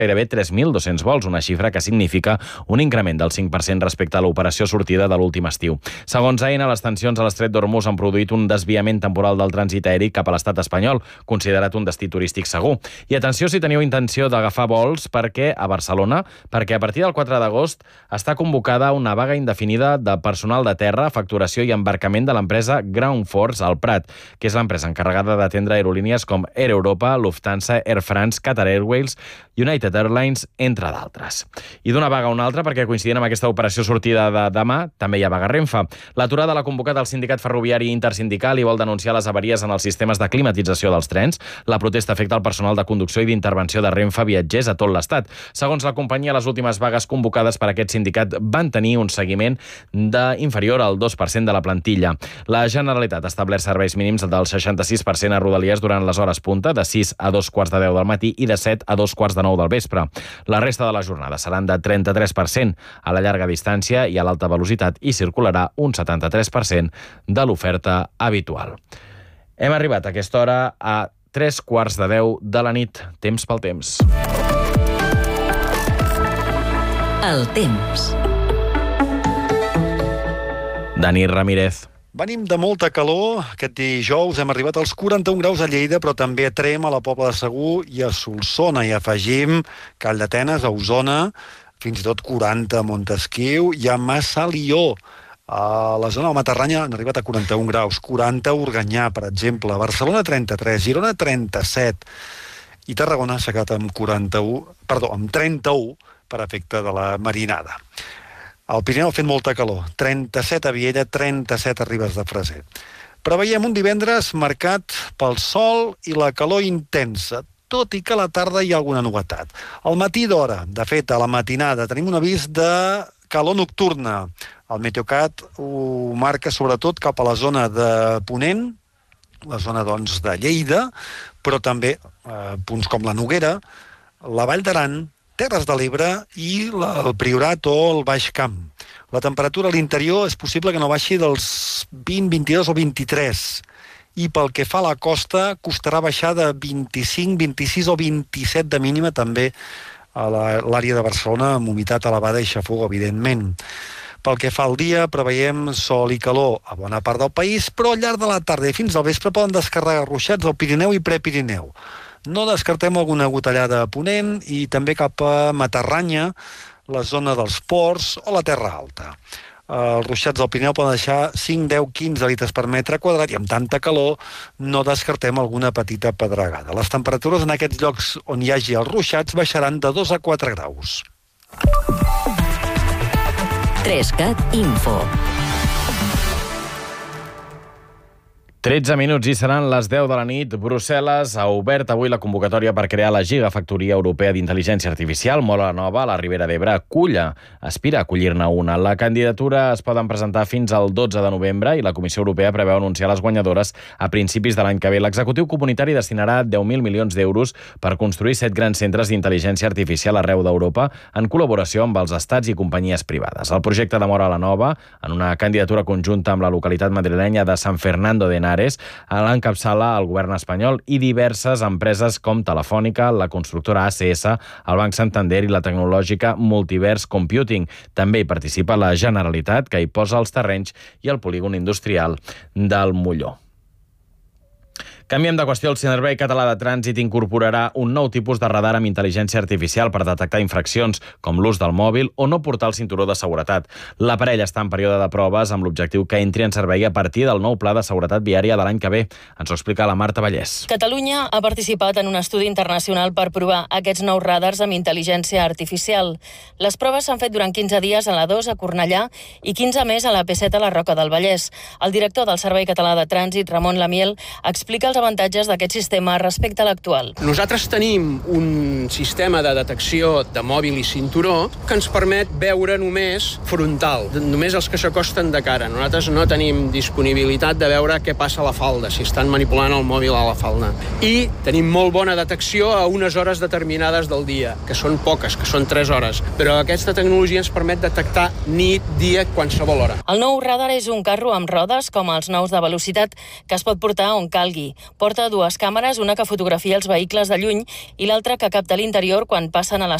gairebé 3.200 vols, una xifra que significa un increment del 5% respecte a l'operació sortida de l'últim estiu. Segons Aena, les tensions a l'estret d'Hormuz han produït un desviament temporal del trànsit aeri cap a l'estat espanyol, considerat un destí turístic segur. I atenció si teniu intenció d'agafar vols a Barcelona, perquè a partir del 4 d'agost està convocada una vaga indefinida de personal de terra, facturació i embarcament de l'empresa Ground Force al Prat, que és l'empresa encarregada d'atendre aerolínies com Air Europa, Lufthansa, Air France, Qatar Airways, United Airlines, entre d'altres. I d'una vaga a una altra, perquè coincidint amb aquesta operació sortida de demà, també hi ha vaga Renfe. L'aturada l'ha convocat el Sindicat Ferroviari Intersindical i vol denunciar les avaries en els sistemes de climatització dels trens. La protesta afecta el personal de conducció i d'intervenció de Renfe viatgers a tot l'Estat. Segons la companyia, les últimes vagues convocades per aquest sindicat van tenir un seguiment inferior al 2% de la plantilla. La Generalitat ha establert serveis mínims del 66% a Rodalies durant les hores punta, de 6 a 2:15 del matí i de 7 a 2:45 del vespre. La resta de la jornada seran de 33% a la llarga distància i a l'alta velocitat i circularà un 73% de l'oferta habitual. Hem arribat a aquesta hora a 9:15 de la nit. Temps pel temps. El temps. Dani Ramírez. Venim de molta calor. Aquest dijous hem arribat als 41 graus a Lleida, però també a Trem, a la Pobla de Segur i a Solsona. I afegim Call d'Atenes, a Osona, fins i tot 40 a Montesquiu i a Massalió. A la zona de Matarranya han arribat a 41 graus, 40 a Organyà, per exemple, a Barcelona 33, Girona 37 i Tarragona s'ha quedat amb 31 per efecte de la marinada. Al Pirineu ha fet molta calor, 37 a Viella, 37 a Ribes de Freser. Preveiem un divendres marcat pel sol i la calor intensa, tot i que a la tarda hi ha alguna novetat. Al matí d'hora, de fet, a la matinada, tenim un avís de calor nocturna. El Meteocat ho marca sobretot cap a la zona de Ponent, la zona doncs de Lleida, però també punts com la Noguera, la Vall d'Aran, Terres de l'Ebre i el Priorat o el Baix Camp. La temperatura a l'interior és possible que no baixi dels 20, 22 o 23. I pel que fa a la costa, costarà baixar de 25, 26 o 27 de mínima també a l'àrea de Barcelona, amb humitat elevada i xafog, evidentment. Pel que fa al dia, preveiem sol i calor a bona part del país, però al llarg de la tarda i fins al vespre poden descarregar ruixats al Pirineu i Prepirineu. No descartem alguna gotellada a Ponent i també cap a Matarranya, la zona dels ports o la Terra Alta. Els ruixats del Pirineu poden deixar 5, 10, 15 litres per metre quadrat i amb tanta calor no descartem alguna petita pedregada. Les temperatures en aquests llocs on hi hagi els ruixats baixaran de 2 a 4 graus. 3CAT Info. 13 minuts i seran les 10 de la nit. Brussel·les ha obert avui la convocatòria per crear la Gigafactoria Europea d'Intel·ligència Artificial. Móra la Nova, a la Ribera d'Ebre, aspira a acollir-ne una. La candidatura es poden presentar fins al 12 de novembre i la Comissió Europea preveu anunciar les guanyadores a principis de l'any que ve. L'executiu comunitari destinarà 10.000 milions d'euros per construir 7 grans centres d'intel·ligència artificial arreu d'Europa en col·laboració amb els estats i companyies privades. El projecte de Móra la Nova, en una candidatura conjunta amb la localitat madrilenya de San Fernando de Henares, l'encapçala el govern espanyol i diverses empreses com Telefònica, la constructora ACS, el Banc Santander i la tecnològica Multiverse Computing. També hi participa la Generalitat, que hi posa els terrenys, i el polígon industrial del Molló. Canviem de qüestió. El Servei Català de Trànsit incorporarà un nou tipus de radar amb intel·ligència artificial per detectar infraccions, com l'ús del mòbil o no portar el cinturó de seguretat. L'aparell està en període de proves amb l'objectiu que entri en servei a partir del nou Pla de Seguretat Viària de l'any que ve. Ens ho explica la Marta Vallès. Catalunya ha participat en un estudi internacional per provar aquests nous radars amb intel·ligència artificial. Les proves s'han fet durant 15 dies a la 2 a Cornellà i 15 més a la P7 a la Roca del Vallès. El director del Servei Català de Trànsit, Ramon Lamiel, explica els avantatges d'aquest sistema respecte a l'actual. Nosaltres tenim un sistema de detecció de mòbil i cinturó que ens permet veure només frontal, només els que s'acosten de cara. Nosaltres no tenim disponibilitat de veure què passa a la falda, si estan manipulant el mòbil a la falda. I tenim molt bona detecció a unes hores determinades del dia, que són poques, que són 3 hores. Però aquesta tecnologia ens permet detectar nit, dia, qualsevol hora. El nou radar és un carro amb rodes com els nous de velocitat que es pot portar on calgui. Porta dues càmeres, una que fotografia els vehicles de lluny i l'altra que capta l'interior quan passen a la